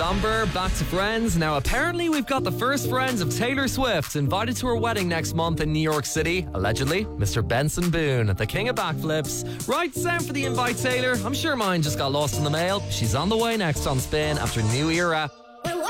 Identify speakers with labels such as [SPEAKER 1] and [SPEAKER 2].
[SPEAKER 1] Amber, back to Friends. Now, apparently we've got the first friends of Taylor Swift invited to her wedding next month in New York City. Allegedly, Mr. Benson Boone, the king of backflips. Right, sound for the invite, Taylor. I'm sure mine just got lost in the mail. She's on the way next on Spin after New Era.